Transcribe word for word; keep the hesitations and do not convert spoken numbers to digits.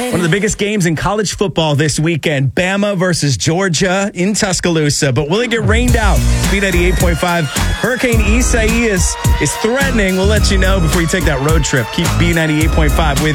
One of the biggest games in college football this weekend, Bama versus Georgia in Tuscaloosa. But will it get rained out? B ninety-eight point five. Hurricane Isaias is threatening. We'll let you know before you take that road trip. Keep B ninety-eight point five with